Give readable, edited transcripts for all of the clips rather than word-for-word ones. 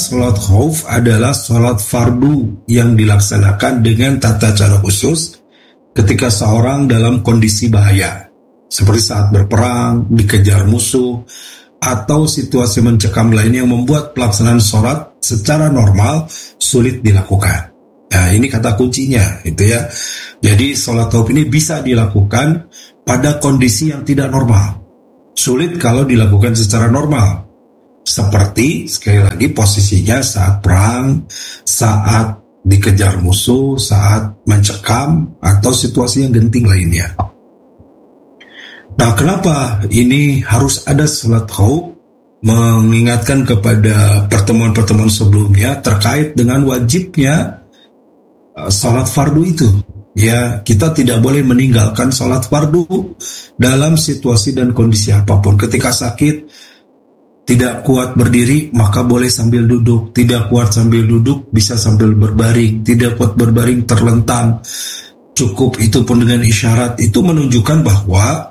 sholat khauf adalah sholat fardu yang dilaksanakan dengan tata cara khusus ketika seorang dalam kondisi bahaya, seperti saat berperang, dikejar musuh, atau situasi mencekam lainnya yang membuat pelaksanaan sholat secara normal sulit dilakukan. Nah, ini kata kuncinya, itu ya. Jadi sholat khauf ini bisa dilakukan pada kondisi yang tidak normal. Sulit kalau dilakukan secara normal. Seperti, sekali lagi, posisinya saat perang, saat dikejar musuh, saat mencekam, atau situasi yang genting lainnya. Nah, kenapa ini harus ada sholat khauf? Mengingatkan kepada pertemuan-pertemuan sebelumnya terkait dengan wajibnya sholat fardu itu. Ya, kita tidak boleh meninggalkan sholat fardu dalam situasi dan kondisi apapun. Ketika sakit, tidak kuat berdiri, maka boleh sambil duduk. Tidak kuat sambil duduk, bisa sambil berbaring. Tidak kuat berbaring, terlentang. Cukup itu pun dengan isyarat. Itu menunjukkan bahwa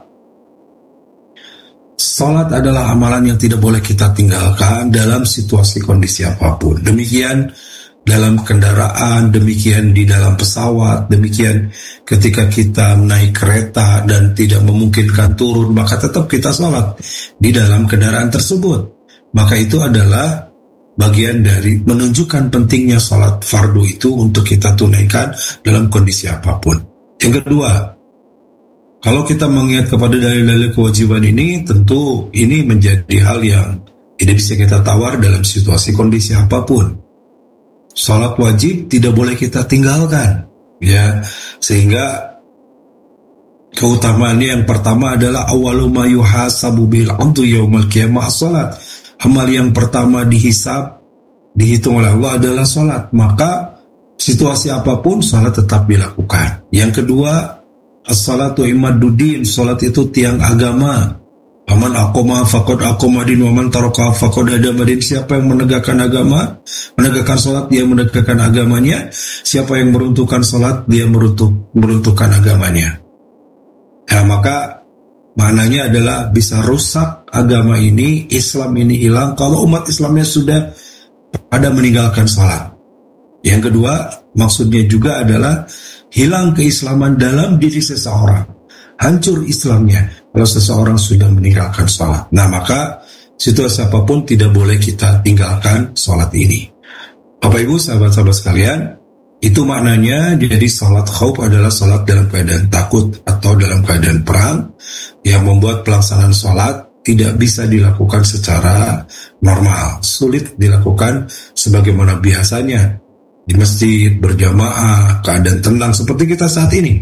sholat adalah amalan yang tidak boleh kita tinggalkan dalam situasi kondisi apapun. Demikian dalam kendaraan, demikian di dalam pesawat, demikian ketika kita naik kereta dan tidak memungkinkan turun, maka tetap kita sholat di dalam kendaraan tersebut. Maka itu adalah bagian dari menunjukkan pentingnya sholat fardu itu untuk kita tunaikan dalam kondisi apapun. Yang kedua, kalau kita mengingat kepada dalil-dalil kewajiban ini, tentu ini menjadi hal yang tidak bisa kita tawar dalam situasi kondisi apapun. Salat wajib tidak boleh kita tinggalkan, ya, sehingga keutamaannya yang pertama adalah awwalu ma yuhasabu bil 'abdu yaumal qiyamah salat. Amal yang pertama dihitung oleh Allah adalah salat. Maka situasi apapun salat tetap dilakukan. Yang kedua, as-salatu imaduddin, salat itu tiang agama. Aman aqoma faqad aqoma din wa man taraka faqad hadama din. Siapa yang menegakkan agama, menegakkan salat, dia menegakkan agamanya. Siapa yang meruntuhkan salat, dia meruntuhkan agamanya. Nah, maka maknanya adalah bisa rusak agama ini, Islam ini hilang kalau umat Islamnya sudah pada meninggalkan salat. Yang kedua, maksudnya juga adalah hilang keislaman dalam diri seseorang. Hancur Islamnya kalau seseorang sudah meninggalkan sholat. Nah, maka situasi apapun tidak boleh kita tinggalkan sholat ini. Bapak Ibu, sahabat-sahabat sekalian, itu maknanya. Jadi sholat khauf adalah sholat dalam keadaan takut atau dalam keadaan perang, yang membuat pelaksanaan sholat tidak bisa dilakukan secara normal. Sulit dilakukan sebagaimana biasanya di masjid, berjamaah, keadaan tenang seperti kita saat ini.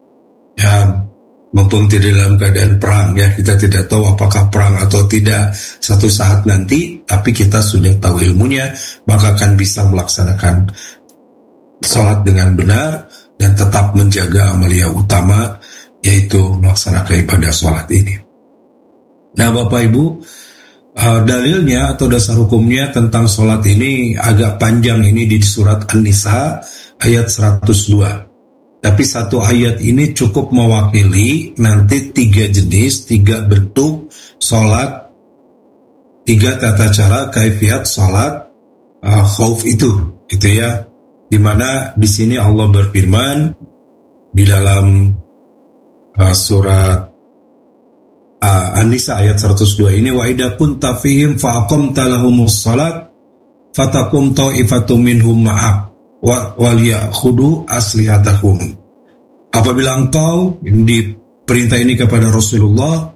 Ya, mumpung tidak dalam keadaan perang, ya, kita tidak tahu apakah perang atau tidak satu saat nanti, tapi kita sudah tahu ilmunya, maka akan bisa melaksanakan sholat dengan benar dan tetap menjaga amalia utama, yaitu melaksanakan ibadah sholat ini. Nah, Bapak Ibu, dalilnya atau dasar hukumnya tentang sholat ini agak panjang, ini di surat An-Nisa ayat 102. Tapi satu ayat ini cukup mewakili nanti 3 jenis, 3 bentuk sholat, 3 tata cara kaifiat sholat khauf itu, gitu ya. Dimana di sini Allah berfirman di dalam surat An-Nisa ayat 102 ini, wa idza kunta fihim fa aqamta lahumus salat fatakum ta'ifatum minhum ma'ak wal ya'khudu aslihatahum. Apabila engkau, di perintah ini kepada Rasulullah,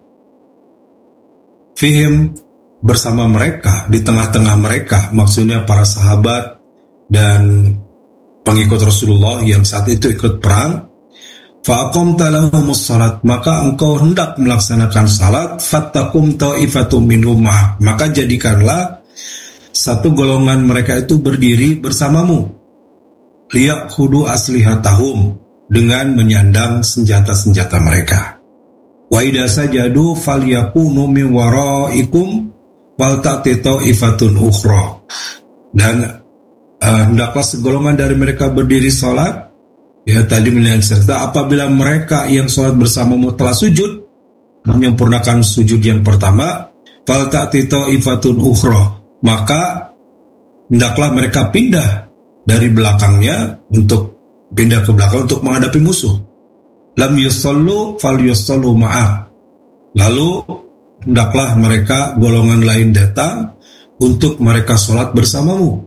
fihim, bersama mereka, di tengah-tengah mereka, maksudnya para sahabat dan pengikut Rasulullah yang saat itu ikut perang, fa'aqamta lahumus salat, maka engkau hendak melaksanakan salat, fattakum ta'ifatum minhum ma'ak, maka jadikanlah satu golongan mereka itu berdiri bersamamu, liya'khudu aslihatahum, dengan menyandang senjata-senjata mereka. Wa idza sajadu falyakunu min waraikum wal ta'ti ta'ifatun ukhra. Dan hendaklah segolongan dari mereka berdiri salat, ya, tadi menyandang serta apabila mereka yang salat bersamamu telah sujud, menyempurnakan sujud yang pertama, fal ta'ti ta'ifatun ukhra, maka hendaklah mereka pindah dari belakangnya untuk pindah ke belakang untuk menghadapi musuh. Lam yusallu fal yusallu ma'ah. Lalu hendaklah mereka golongan lain datang untuk mereka sholat bersamamu.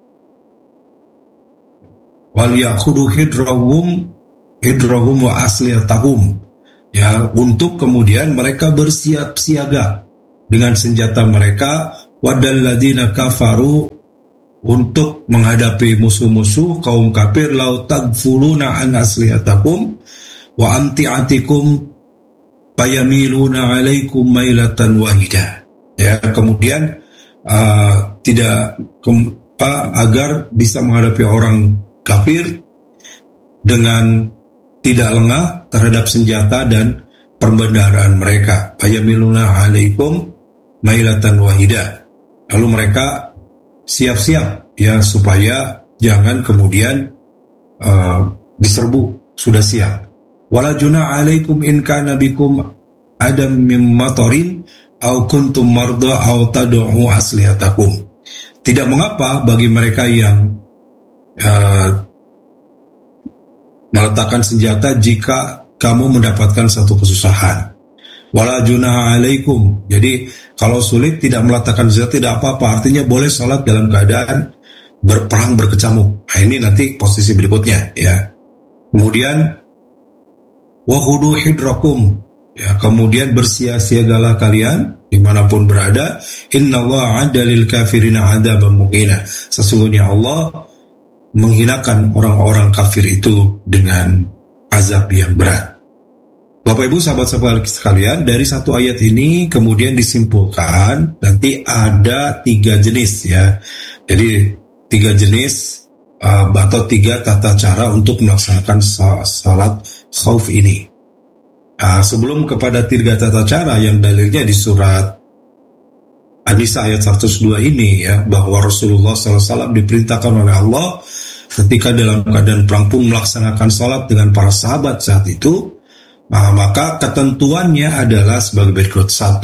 Wal yakhudu hidrahum wa asliyatahum. Ya, untuk kemudian mereka bersiap siaga dengan senjata mereka, wadalladzina kafaru, untuk menghadapi musuh-musuh kaum kafir, lau tagfuluna an asliyatakum wa amti'atikum fayamiluna alaikum mailatan wahidah. Ya, kemudian agar bisa menghadapi orang kafir dengan tidak lengah terhadap senjata dan perbendaharaan mereka. Fayamiluna alaikum mailatan wahidah. Lalu mereka siap-siap ya, supaya jangan kemudian diserbu, sudah siap. Wala junah alaikum in kana bikum adam mim matarin au kuntum marda au tad'u aslihatakum. Tidak mengapa bagi mereka yang meletakkan senjata jika kamu mendapatkan satu kesusahan. Wala junaha alaikum. Jadi kalau sulit tidak meletakkan senjata tidak apa-apa. Artinya boleh sholat dalam keadaan berperang berkecamuk. Nah, ini nanti posisi berikutnya ya. Kemudian wahudu hidrakum. Ya, kemudian bersiap-siagalah kalian dimanapun berada. Innallaha 'adda lil kafirina 'adzaban muqina. Sesungguhnya Allah menghinakan orang-orang kafir itu dengan azab yang berat. Bapak Ibu sahabat-sahabat sekalian, dari satu ayat ini kemudian disimpulkan nanti ada 3 jenis ya. Jadi 3 jenis atau 3 tata cara untuk melaksanakan salat khauf ini. Sebelum kepada 3 tata cara yang dalilnya di surat An-Nisa ayat 102 ini ya, bahwa Rasulullah SAW diperintahkan oleh Allah ketika dalam keadaan perang pun melaksanakan sholat dengan para sahabat saat itu, maka ketentuannya adalah sebagai berikut. 1,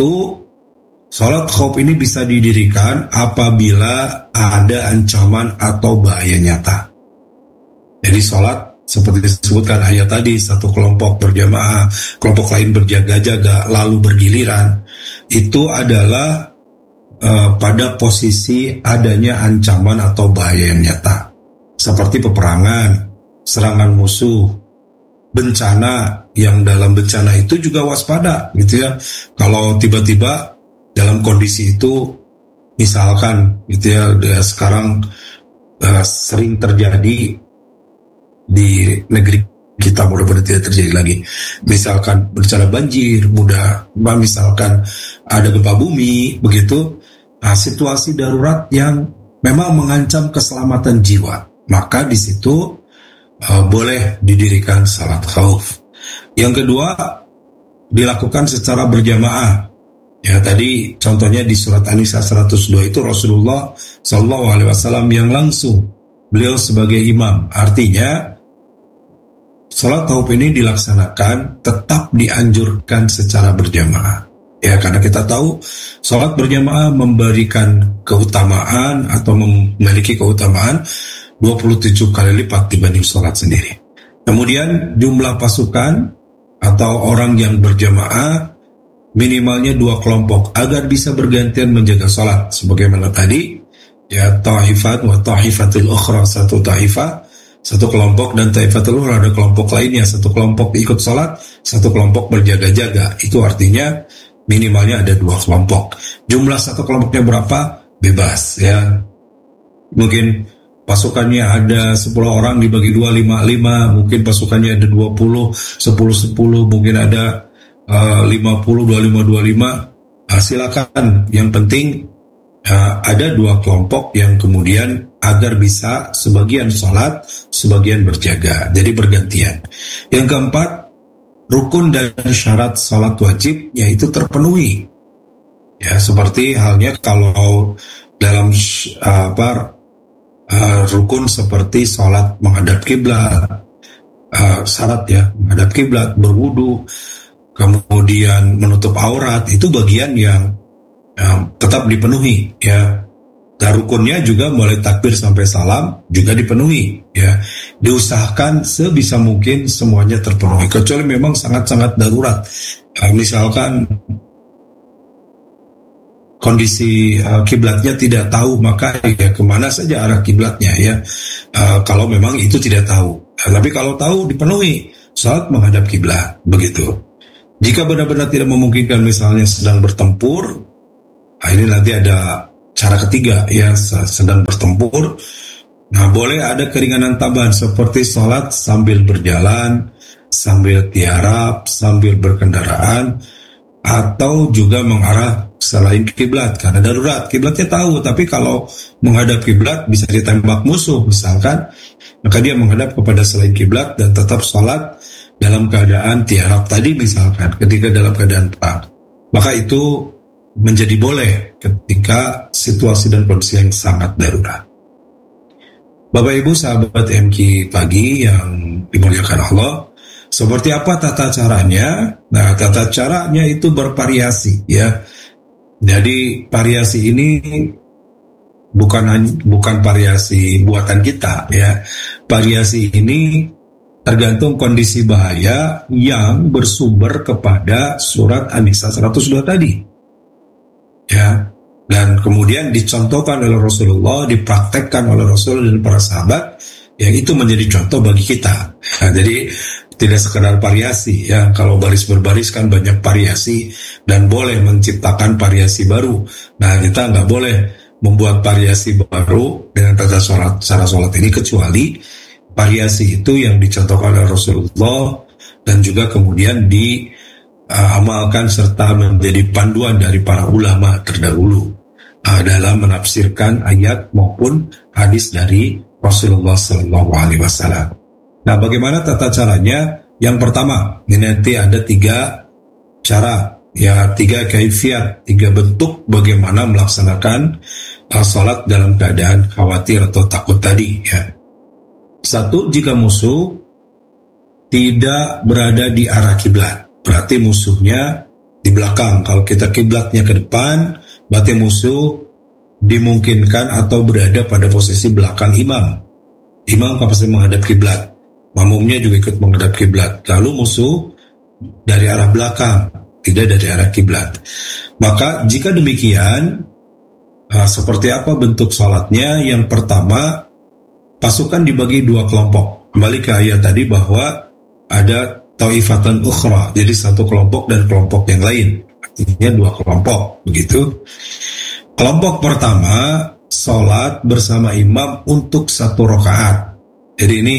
sholat khauf ini bisa didirikan apabila ada ancaman atau bahaya nyata. Jadi sholat seperti disebutkan ayat tadi, satu kelompok berjamaah, kelompok lain berjaga-jaga, lalu bergiliran, itu adalah pada posisi adanya ancaman atau bahaya yang nyata, seperti peperangan, serangan musuh, bencana. Yang dalam bencana itu juga waspada gitu ya. Kalau tiba-tiba dalam kondisi itu, misalkan gitu ya, sekarang sering terjadi di negeri kita, mudah-mudahan tidak terjadi lagi. Misalkan bencana banjir, misalkan ada gempa bumi, begitu. Situasi darurat yang memang mengancam keselamatan jiwa, maka di situ boleh didirikan salat khauf. Yang kedua, dilakukan secara berjamaah. Ya, tadi contohnya di surat An-Nisa 102 itu Rasulullah SAW yang langsung, beliau sebagai imam. Artinya salat khauf ini dilaksanakan tetap dianjurkan secara berjamaah. Ya, karena kita tahu sholat berjamaah memberikan keutamaan atau memiliki keutamaan 27 kali lipat dibanding sholat sendiri. Kemudian jumlah pasukan atau orang yang berjamaah minimalnya 2 kelompok agar bisa bergantian menjaga sholat. Sebagaimana tadi, ya, ta'ifat wa ta'ifatul ukhra, satu ta'ifah, satu kelompok, dan ta'ifatul ukhra ada kelompok lainnya, satu kelompok ikut sholat, satu kelompok berjaga-jaga. Itu artinya minimalnya ada 2 kelompok. Jumlah satu kelompoknya berapa? Bebas ya. Mungkin pasukannya ada 10 orang dibagi 2, 5, mungkin pasukannya ada 20, 10, mungkin ada 50, 25. Silakan. Yang penting ada 2 kelompok yang kemudian agar bisa sebagian sholat, sebagian berjaga. Jadi bergantian. Yang keempat, rukun dan syarat salat wajib yaitu terpenuhi. Ya, seperti halnya kalau dalam rukun seperti salat menghadap kiblat, syarat ya, menghadap kiblat, berwudu, kemudian menutup aurat, itu bagian yang tetap dipenuhi ya. Dan rukunnya juga mulai takbir sampai salam juga dipenuhi, ya. Diusahakan sebisa mungkin semuanya terpenuhi, kecuali memang sangat-sangat darurat. Misalkan kondisi kiblatnya tidak tahu, maka ya kemana saja arah kiblatnya, ya. Kalau memang itu tidak tahu. Tapi kalau tahu dipenuhi, salat menghadap kiblat, begitu. Jika benar-benar tidak memungkinkan, misalnya sedang bertempur, ini nanti ada cara ketiga, ya, sedang bertempur. Nah, boleh ada keringanan tambahan seperti sholat sambil berjalan, sambil tiarap, sambil berkendaraan, atau juga mengarah selain kiblat karena darurat. Kiblatnya tahu, tapi kalau menghadap kiblat bisa ditembak musuh misalkan, maka dia menghadap kepada selain kiblat dan tetap sholat dalam keadaan tiarap tadi misalkan, ketika dalam keadaan perang. Maka itu menjadi boleh ketika situasi dan kondisi yang sangat darurat. Bapak Ibu sahabat MQ Pagi yang dimuliakan Allah, seperti apa tata caranya? Nah, tata caranya itu bervariasi, ya. Jadi variasi ini bukan variasi buatan kita, ya. Variasi ini tergantung kondisi bahaya yang bersumber kepada surat An-Nisa 102 tadi. Ya, dan kemudian dicontohkan oleh Rasulullah, dipraktekkan oleh Rasul dan para sahabat, yang itu menjadi contoh bagi kita. Nah, jadi tidak sekedar variasi, ya. Kalau baris berbaris kan banyak variasi dan boleh menciptakan variasi baru. Nah, kita nggak boleh membuat variasi baru dengan tata cara sholat ini, kecuali variasi itu yang dicontohkan oleh Rasulullah dan juga kemudian amalkan serta menjadi panduan dari para ulama terdahulu dalam menafsirkan ayat maupun hadis dari Rasulullah SAW. Nah, bagaimana tata caranya? Yang pertama, ini nanti ada 3 cara, ya, 3 kaifiat, 3 bentuk bagaimana melaksanakan sholat dalam keadaan khawatir atau takut tadi, ya. 1, jika musuh tidak berada di arah kiblat, berarti musuhnya di belakang. Kalau kita kiblatnya ke depan, berarti musuh dimungkinkan atau berada pada posisi belakang imam. Imam pasti menghadap kiblat, makmumnya juga ikut menghadap kiblat. Lalu musuh dari arah belakang, tidak dari arah kiblat. Maka jika demikian, seperti apa bentuk sholatnya? Yang pertama, pasukan dibagi 2 kelompok. Kembali ke ayat tadi bahwa ada taifatan ukhra, jadi 1 kelompok dan kelompok yang lain, artinya 2 kelompok, begitu. Kelompok pertama sholat bersama imam untuk 1 rakaat. Jadi ini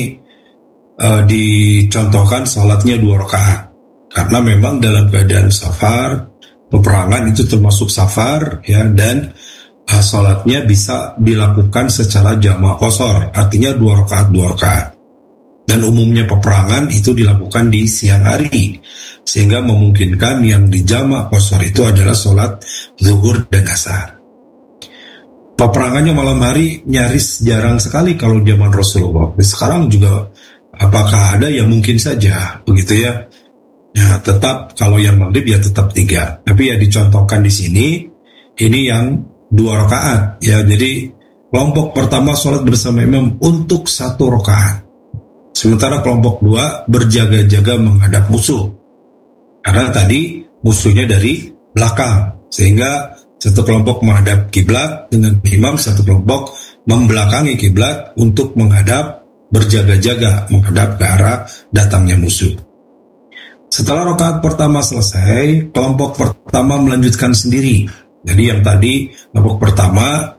dicontohkan sholatnya 2 rakaat, karena memang dalam keadaan safar, peperangan itu termasuk safar, ya, dan sholatnya bisa dilakukan secara jamak qasar, artinya 2 rakaat 2 rakaat. Dan umumnya peperangan itu dilakukan di siang hari, sehingga memungkinkan yang dijamak qasar itu adalah sholat zuhur dan asar. Peperangannya malam hari nyaris jarang sekali kalau zaman Rasulullah. Sekarang juga apakah ada? Ya mungkin saja, begitu, ya. Ya, tetap kalau yang maghrib ya tetap 3. Tapi ya dicontohkan di sini, ini yang 2 rakaat, ya. Jadi kelompok pertama sholat bersama imam untuk 1 rakaat. Sementara kelompok 2 berjaga-jaga menghadap musuh, karena tadi musuhnya dari belakang, sehingga 1 kelompok menghadap kiblat dengan imam, 1 kelompok membelakangi kiblat untuk menghadap, berjaga-jaga menghadap ke arah datangnya musuh. Setelah rakaat pertama selesai, kelompok pertama melanjutkan sendiri. Jadi yang tadi kelompok pertama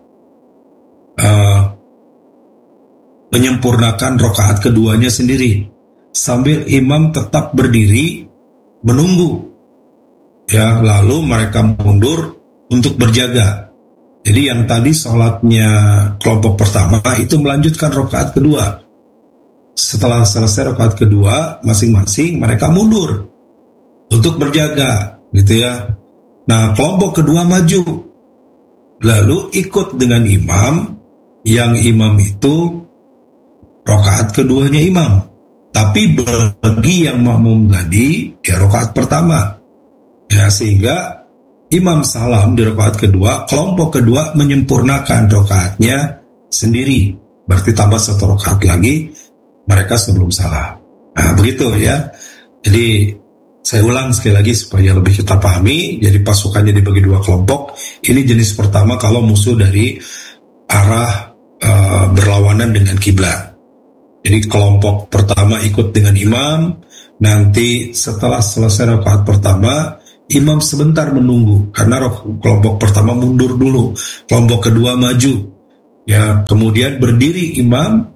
menyempurnakan rakaat keduanya sendiri sambil imam tetap berdiri menunggu, ya. Lalu mereka mundur untuk berjaga. Jadi yang tadi sholatnya kelompok pertama itu melanjutkan rakaat kedua. Setelah selesai rakaat kedua, masing-masing mereka mundur untuk berjaga, gitu, ya. Nah, kelompok kedua maju, lalu ikut dengan imam, yang imam itu rakaat keduanya imam, tapi bagi yang makmum tadi ya rakaat pertama, ya, sehingga imam salam di rakaat kedua, kelompok kedua menyempurnakan rakaatnya sendiri. Berarti tambah 1 rakaat lagi mereka sebelum salam. Nah, begitu ya. Jadi saya ulang sekali lagi supaya lebih kita pahami. Jadi pasukannya dibagi 2 kelompok. Ini jenis pertama kalau musuh dari arah berlawanan dengan kiblat. Jadi kelompok pertama ikut dengan imam. Nanti setelah selesai rakaat pertama, imam sebentar menunggu karena kelompok pertama mundur dulu, kelompok kedua maju. Ya, kemudian berdiri imam,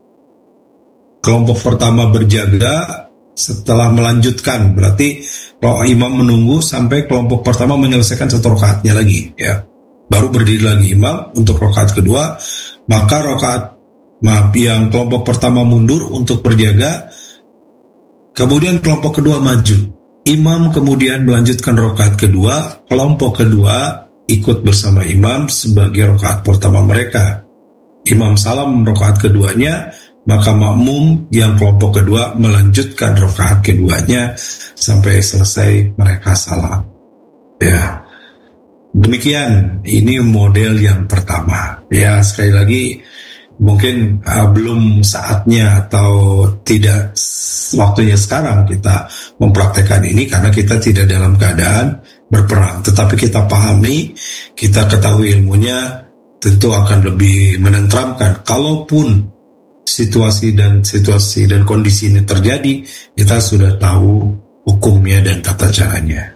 kelompok pertama berjaga. Setelah melanjutkan, berarti kalau imam menunggu sampai kelompok pertama menyelesaikan 1 rakaatnya lagi, ya. Baru berdiri lagi imam untuk rakaat kedua, maka yang kelompok pertama mundur untuk berjaga, kemudian kelompok kedua maju. Imam kemudian melanjutkan rakaat kedua, kelompok kedua ikut bersama imam sebagai rakaat pertama mereka. Imam salam rakaat keduanya, maka makmum yang kelompok kedua melanjutkan rakaat keduanya sampai selesai mereka salam. Ya, demikian. Ini model yang pertama. Ya, sekali lagi mungkin belum saatnya atau tidak waktunya sekarang kita mempraktekkan ini karena kita tidak dalam keadaan berperang. Tetapi kita pahami, kita ketahui ilmunya, tentu akan lebih menenteramkan. Kalaupun situasi dan kondisi ini terjadi, kita sudah tahu hukumnya dan tata caranya.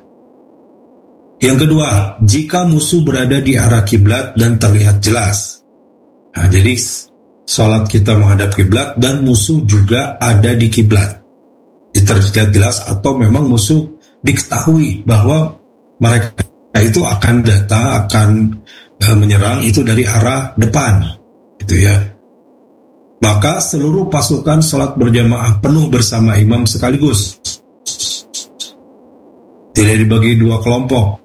Yang kedua, jika musuh berada di arah kiblat dan terlihat jelas. Nah, jadi sholat kita menghadap kiblat dan musuh juga ada di kiblat. Terlihat jelas atau memang musuh diketahui bahwa mereka itu akan datang, akan menyerang itu dari arah depan, gitu ya. Maka seluruh pasukan sholat berjamaah penuh bersama imam sekaligus. Tidak dibagi 2 kelompok.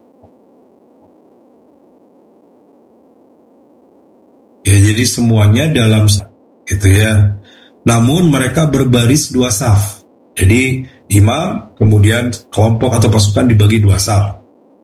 Ya, jadi semuanya dalam gitu ya. Namun mereka berbaris 2 saf. Jadi imam kemudian kelompok atau pasukan dibagi 2 saf.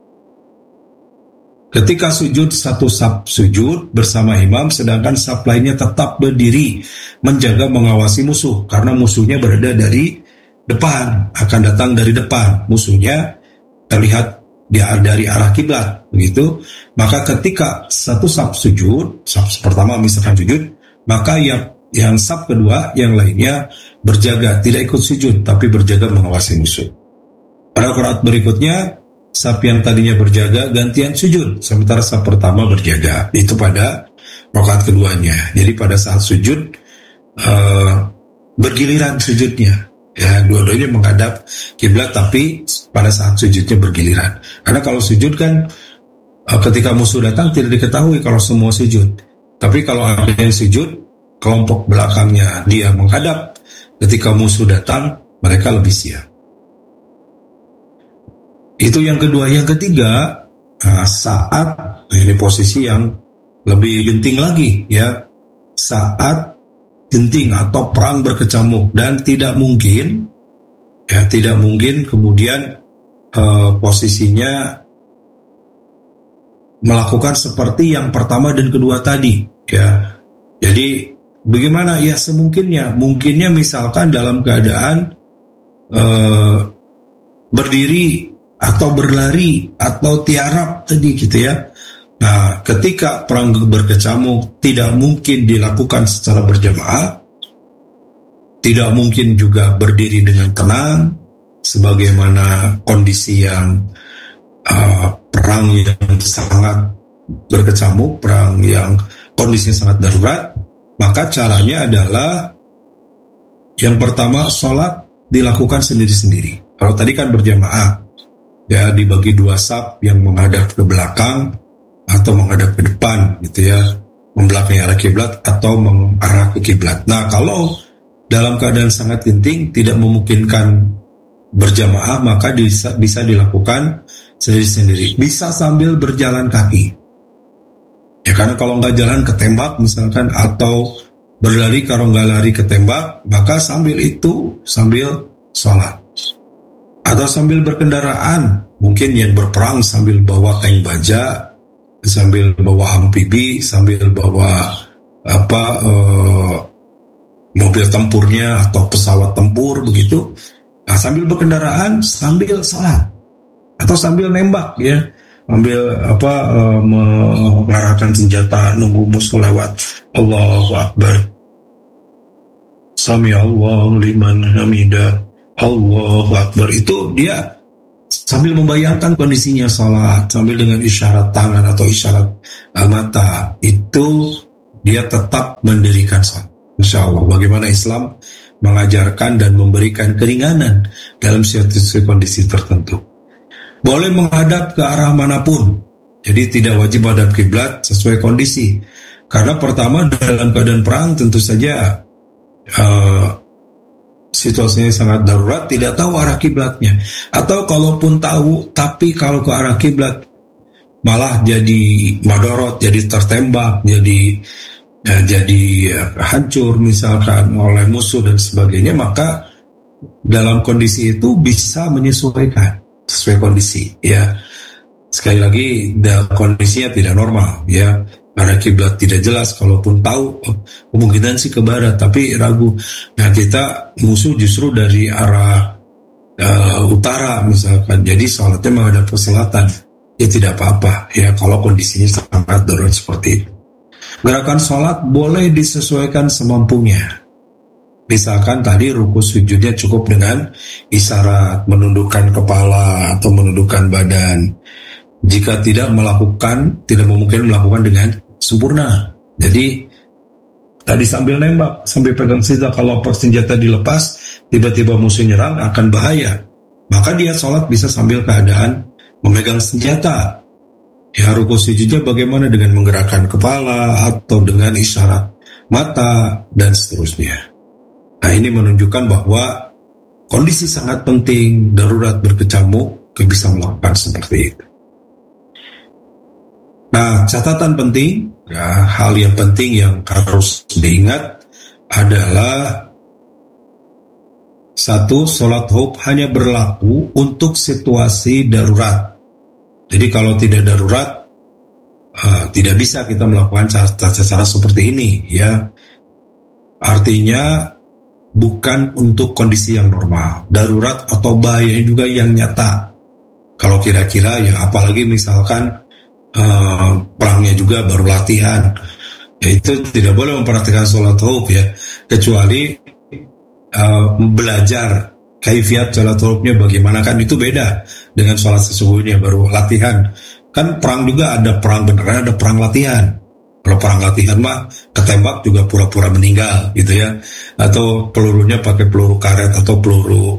Ketika sujud, 1 saf sujud bersama imam, sedangkan saf lainnya tetap berdiri menjaga mengawasi musuh, karena musuhnya berada dari depan, akan datang dari depan. Musuhnya terlihat dari arah kiblat, begitu. Maka ketika 1 saf sujud, saf pertama misalkan sujud, maka yang saf kedua, yang lainnya berjaga, tidak ikut sujud, tapi berjaga mengawasi musuh. Pada rakaat berikutnya, saf yang tadinya berjaga gantian sujud, sementara saf pertama berjaga. Itu pada rakaat keduanya. Jadi pada saat sujud bergiliran sujudnya. Ya, dua-duanya menghadap kiblat, tapi pada saat sujudnya bergiliran. Karena kalau sujud kan ketika musuh datang tidak diketahui kalau semua sujud. Tapi kalau ada yang sujud, kelompok belakangnya dia menghadap. Ketika musuh datang, mereka lebih siap. Itu yang kedua. Yang ketiga, saat ini posisi yang lebih genting lagi, ya, saat genting atau perang berkecamuk, dan tidak mungkin kemudian posisinya melakukan seperti yang pertama dan kedua tadi, ya. Jadi bagaimana? Ya mungkinnya misalkan dalam keadaan berdiri atau berlari atau tiarap tadi, gitu ya. Nah, ketika perang berkecamuk tidak mungkin dilakukan secara berjamaah, tidak mungkin juga berdiri dengan tenang, sebagaimana kondisi yang perang yang sangat berkecamuk, perang yang kondisinya sangat darurat. Maka caranya adalah yang pertama, sholat dilakukan sendiri-sendiri. Kalau tadi kan berjamaah, ya dibagi 2 saf yang menghadap ke belakang atau menghadap ke depan, gitu ya, membelakangi arah kiblat atau mengarah ke kiblat. Nah, kalau dalam keadaan sangat genting tidak memungkinkan berjamaah, maka bisa dilakukan sendiri-sendiri. Bisa sambil berjalan kaki. Ya, karena kalau nggak jalan ketembak misalkan, atau berlari kalau nggak lari ketembak, maka sambil sholat. Atau sambil berkendaraan, mungkin yang berperang sambil bawa tank baja, sambil bawa amfibi, sambil bawa mobil tempurnya atau pesawat tempur begitu. Nah, sambil berkendaraan, sambil salat atau sambil nembak ya, ambil mengarahkan senjata, nunggu musuh lewat. Allahu Akbar, Sami Allahu liman hamidah, Allahu Akbar. Itu dia sambil membayangkan kondisinya salat, sambil dengan isyarat tangan atau isyarat mata, itu dia tetap mendirikan salat. Insya Allah, bagaimana Islam mengajarkan dan memberikan keringanan dalam situasi kondisi tertentu. Boleh menghadap ke arah manapun, jadi tidak wajib menghadap kiblat sesuai kondisi. Karena pertama, dalam keadaan perang tentu saja situasinya sangat darurat, tidak tahu arah kiblatnya. Atau kalaupun tahu, tapi kalau ke arah kiblat malah jadi madorot, jadi tertembak, jadi hancur misalkan oleh musuh dan sebagainya, maka dalam kondisi itu bisa menyesuaikan sesuai kondisi ya. Sekali lagi, kondisinya tidak normal ya, arah kiblat tidak jelas, kalaupun tahu kemungkinan sih ke barat tapi ragu. Nah, kita musuh justru dari arah utara misalkan, jadi sholatnya menghadap ke selatan, ya tidak apa-apa ya kalau kondisinya sangat darurat seperti itu. Gerakan sholat boleh disesuaikan semampunya. Misalkan tadi ruku sujudnya cukup dengan isyarat menundukkan kepala atau menundukkan badan. Jika tidak memungkinkan melakukan dengan sempurna. Jadi tadi sambil nembak, sambil pegang senjata, kalau senjata dilepas, tiba-tiba musuh nyerang akan bahaya. Maka dia sholat bisa sambil keadaan memegang senjata. Ya, ruku sujudnya bagaimana dengan menggerakkan kepala atau dengan isyarat mata dan seterusnya. Nah, ini menunjukkan bahwa kondisi sangat penting, darurat berkecamuk, bisa melakukan seperti itu. Nah, catatan penting, ya, hal yang penting yang harus diingat adalah satu, sholat khauf hanya berlaku untuk situasi darurat. Jadi kalau tidak darurat, tidak bisa kita melakukan cara seperti ini ya. Artinya bukan untuk kondisi yang normal, darurat atau bahaya juga yang nyata. Kalau kira-kira ya, apalagi misalkan perangnya juga baru latihan, ya itu tidak boleh memperhatikan sholat khauf ya, kecuali belajar kaifiat sholat khaufnya bagaimana, kan itu beda dengan sholat sesungguhnya baru latihan. Kan perang juga ada perang beneran, ada perang latihan. Kalau perang latihan mah ketembak juga pura-pura meninggal gitu ya, atau pelurunya pakai peluru karet atau peluru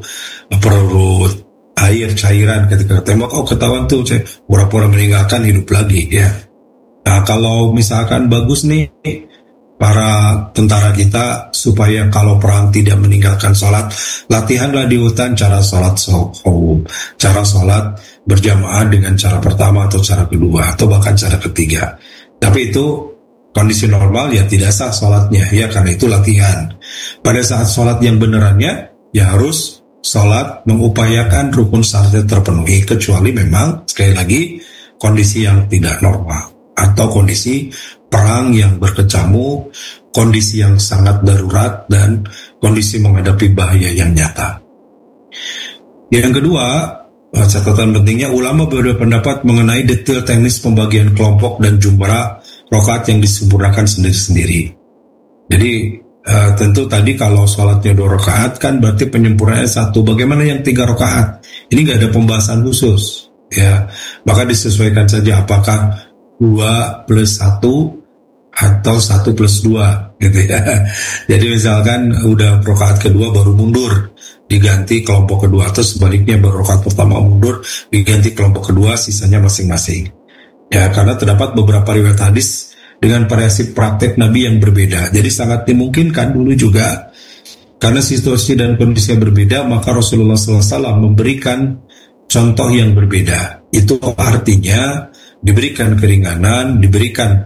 air cairan, ketika ketembak ketahuan tuh pura-pura meninggalkan, hidup lagi ya. Nah, kalau misalkan bagus nih para tentara kita supaya kalau perang tidak meninggalkan sholat, latihanlah di hutan cara sholat khauf, cara sholat berjamaah dengan cara pertama atau cara kedua atau bahkan cara ketiga. Tapi itu kondisi normal ya tidak sah sholatnya ya, karena itu latihan. Pada saat sholat yang benerannya ya harus sholat mengupayakan rukun syaratnya terpenuhi, kecuali memang sekali lagi kondisi yang tidak normal atau kondisi perang yang berkecamuk, kondisi yang sangat darurat, dan kondisi menghadapi bahaya yang nyata. Yang kedua, catatan pentingnya, ulama berpendapat mengenai detail teknis pembagian kelompok dan jumlah rakaat yang disempurnakan sendiri-sendiri. Jadi tentu tadi kalau sholatnya 2 rakaat kan berarti penyempurnaannya 1. Bagaimana yang 3 rakaat? Ini nggak ada pembahasan khusus, ya. Maka disesuaikan saja apakah 2 plus 1 atau 1 plus 2 gitu ya. Jadi misalkan udah rakaat kedua baru mundur, diganti kelompok kedua, atau sebaliknya baru rakaat pertama mundur, diganti kelompok kedua, sisanya masing-masing. Ya, karena terdapat beberapa riwayat hadis dengan variasi praktek Nabi yang berbeda. Jadi sangat dimungkinkan dulu juga karena situasi dan kondisi yang berbeda, maka Rasulullah SAW memberikan contoh yang berbeda. Itu artinya diberikan keringanan, diberikan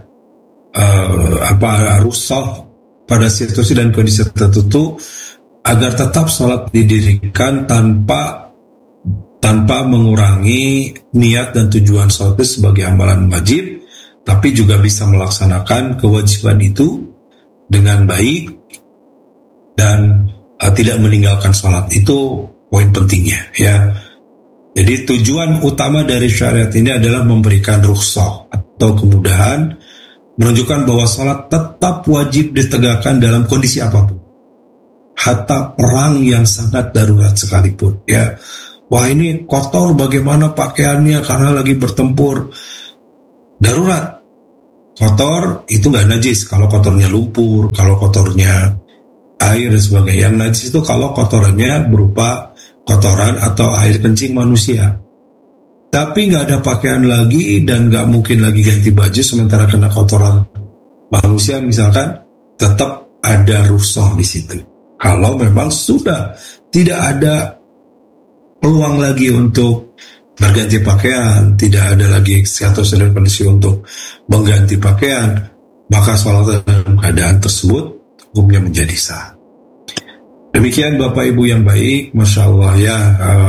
rukhsah pada situasi dan kondisi tertentu agar tetap sholat didirikan tanpa tanpa mengurangi niat dan tujuan sholat itu sebagai amalan wajib, tapi juga bisa melaksanakan kewajiban itu dengan baik dan tidak meninggalkan sholat. Itu poin pentingnya ya. Jadi tujuan utama dari syariat ini adalah memberikan rukhsah atau kemudahan, menunjukkan bahwa sholat tetap wajib ditegakkan dalam kondisi apapun, hatta perang yang sangat darurat sekalipun ya. Wah, ini kotor bagaimana pakaiannya karena lagi bertempur, darurat. Kotor itu nggak najis kalau kotornya lumpur, kalau kotornya air dan sebagainya. Yang najis itu kalau kotorannya berupa kotoran atau air kencing manusia. Tapi nggak ada pakaian lagi dan nggak mungkin lagi ganti baju sementara kena kotoran manusia misalkan, tetap ada rukhsah di situ. Kalau memang sudah tidak ada peluang lagi untuk berganti pakaian, tidak ada lagi status dan kondisi untuk mengganti pakaian, maka sholat dalam keadaan tersebut hukumnya menjadi sah. Demikian Bapak Ibu yang baik, Masya Allah ya.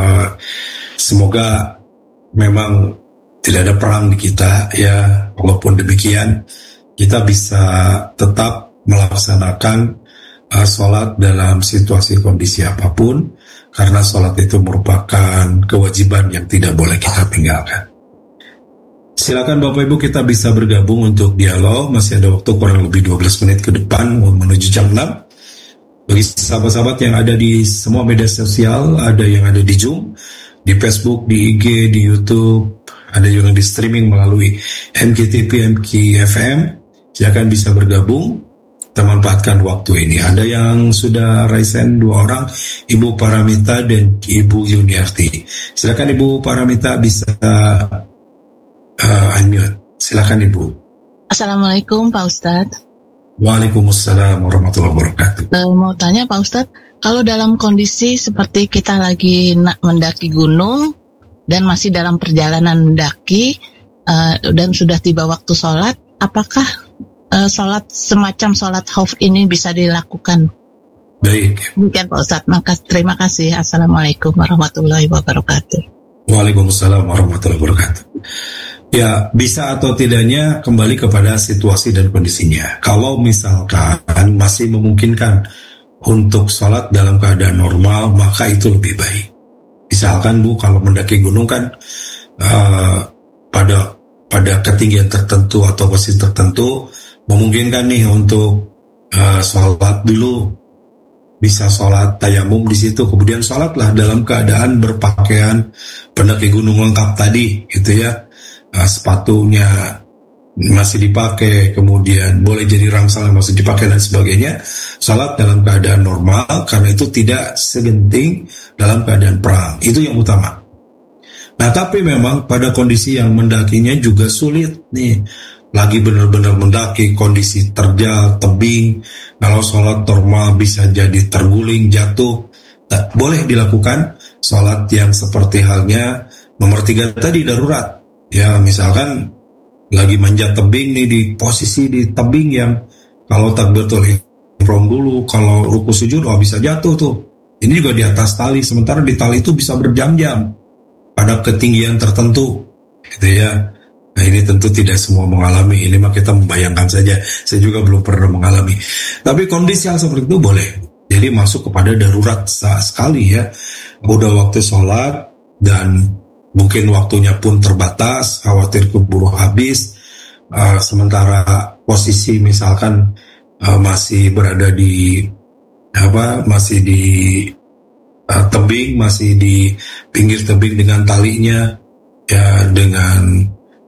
Semoga memang tidak ada perang di kita ya. Walaupun demikian kita bisa tetap melaksanakan sholat dalam situasi kondisi apapun, karena sholat itu merupakan kewajiban yang tidak boleh kita tinggalkan. Silakan Bapak Ibu, kita bisa bergabung untuk dialog. Masih ada waktu kurang lebih 12 menit ke depan menuju jam 6. Bagi sahabat-sahabat yang ada di semua media sosial, ada yang ada di Zoom, di Facebook, di IG, di YouTube, ada juga di streaming melalui MKTV, MKFM, silakan bisa bergabung, kita manfaatkan waktu ini. Ada yang sudah raisen 2 orang, Ibu Paramita dan Ibu Yuniarti. Silakan Ibu Paramita bisa unmute. Silakan Ibu. Assalamualaikum Pak Ustadz. Waalaikumsalam warahmatullahi wabarakatuh. Mau tanya Pak Ustadz, kalau dalam kondisi seperti kita lagi mendaki gunung dan masih dalam perjalanan mendaki dan sudah tiba waktu sholat, apakah sholat semacam sholat khauf ini bisa dilakukan? Baik. Demikian Pak Ustadz, terima kasih. Assalamualaikum warahmatullahi wabarakatuh. Waalaikumsalam warahmatullahi wabarakatuh. Ya, bisa atau tidaknya kembali kepada situasi dan kondisinya. Kalau misalkan masih memungkinkan untuk sholat dalam keadaan normal, maka itu lebih baik. Misalkan Bu, kalau mendaki gunung kan pada ketinggian tertentu atau posisi tertentu memungkinkan nih untuk sholat dulu, bisa sholat tayamum di situ, kemudian sholatlah dalam keadaan berpakaian pendaki gunung lengkap tadi, gitu ya. Sepatunya masih dipakai, kemudian boleh jadi rangsel yang masih dipakai dan sebagainya. Salat dalam keadaan normal, karena itu tidak segenting dalam keadaan perang. Itu yang utama. Nah, tapi memang pada kondisi yang mendakinya juga sulit nih. Lagi benar-benar mendaki, kondisi terjal, tebing. Kalau salat normal bisa jadi terguling, jatuh. Nah, boleh dilakukan salat yang seperti halnya nomor 3 tadi, darurat. Ya, misalkan lagi manjat tebing nih, di posisi di tebing yang kalau takbiratul ihram dulu, kalau ruku sujud bisa jatuh tuh. Ini juga di atas tali, sementara di tali itu bisa berjam-jam pada ketinggian tertentu, gitu ya. Nah, ini tentu tidak semua mengalami, ini mah kita membayangkan saja. Saya juga belum pernah mengalami. Tapi kondisi hal seperti itu boleh. Jadi masuk kepada darurat sekali ya. Udah waktu sholat dan mungkin waktunya pun terbatas, khawatir keburu habis, sementara posisi misalkan masih berada di masih di tebing, masih di pinggir tebing dengan talinya, ya, dengan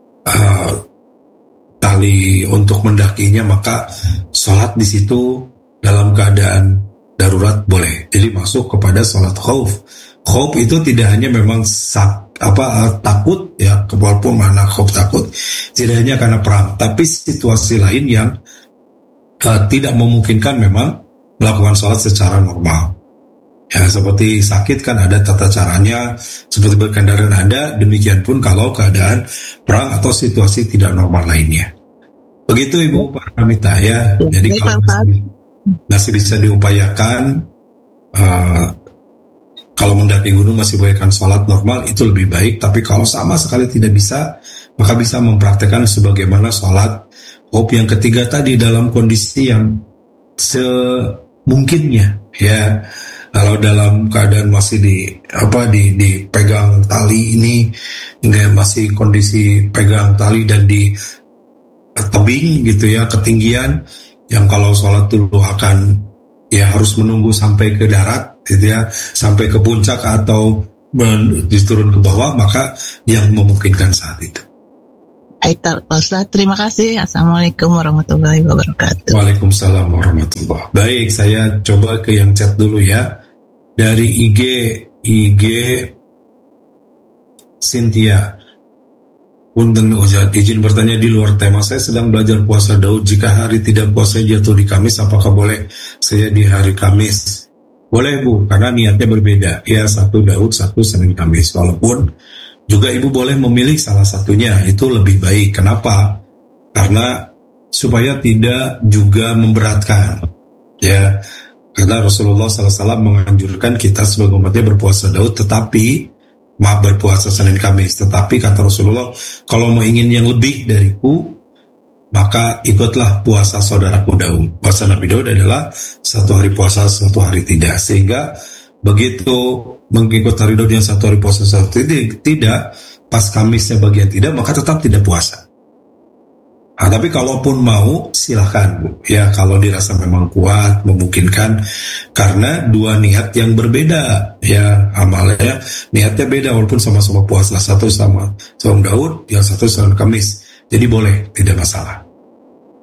tali untuk mendakinya, maka sholat di situ dalam keadaan darurat boleh. Jadi masuk kepada sholat khauf. Khauf itu tidak hanya memang takut ya, walaupun mana khauf takut, tidak hanya karena perang, tapi situasi lain yang tidak memungkinkan memang melakukan sholat secara normal. Ya, seperti sakit kan ada tata caranya, seperti berkendaraan ada, demikian pun kalau keadaan perang atau situasi tidak normal lainnya. Begitu Ibu Paramita ya. Jadi kalau masih bisa diupayakan, Kalau mendaki gunung masih bolehkan sholat normal, itu lebih baik. Tapi kalau sama sekali tidak bisa, maka bisa mempraktekkan sebagaimana sholat khawf. Yang ketiga tadi, dalam kondisi yang semungkinnya, ya. Kalau dalam keadaan masih dipegang tali ini, hingga masih kondisi pegang tali dan di tebing gitu ya, ketinggian, yang kalau sholat dulu akan ya harus menunggu sampai ke darat gitu ya, sampai ke puncak atau diturun ke bawah, maka yang memungkinkan saat itu. Pak Ustaz, terima kasih. Assalamualaikum warahmatullahi wabarakatuh. Waalaikumsalam warahmatullahi. Baik, saya coba ke yang chat dulu ya. Dari IG Cynthia. Punten Ustaz, izin bertanya di luar tema. Saya sedang belajar puasa Daud. Jika hari tidak puasa jatuh di Kamis, apakah boleh saya di hari Kamis? Boleh Bu, karena niatnya berbeda. Ya, satu Daud, satu Senin Kamis. Walaupun juga Ibu boleh memilih salah satunya, itu lebih baik. Kenapa? Karena supaya tidak juga memberatkan. Ya, karena Rasulullah SAW menganjurkan kita sebagai umatnya berpuasa Daud, tetapi berpuasa Senin Kamis. Tetapi kata Rasulullah, kalau mau ingin yang lebih dariku, maka ikutlah puasa saudaraku Daud. Puasa Nabi Daud adalah satu hari puasa, satu hari tidak. Sehingga begitu mengikut hari Daud yang satu hari puasa, satu tidak, pas Kamisnya bagian tidak, maka tetap tidak puasa. Nah, tapi kalaupun mau, silahkan Bu. Ya, kalau dirasa memang kuat, memungkinkan, karena dua niat yang berbeda. Ya, amalnya, niatnya beda walaupun sama-sama puasa. Satu sama Daud, yang satu sama Kamis. Jadi boleh, tidak masalah.